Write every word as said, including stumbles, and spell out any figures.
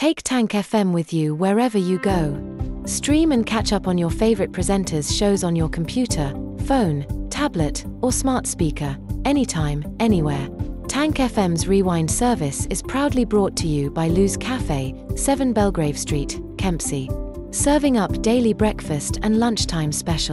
Take Tank F M with you wherever you go. Stream and catch up on your favorite presenters' shows on your computer, phone, tablet, or smart speaker, anytime, anywhere. Tank F M's Rewind service is proudly brought to you by Lou's Cafe, seven Belgrave Street, Kempsey. Serving up daily breakfast and lunchtime specials.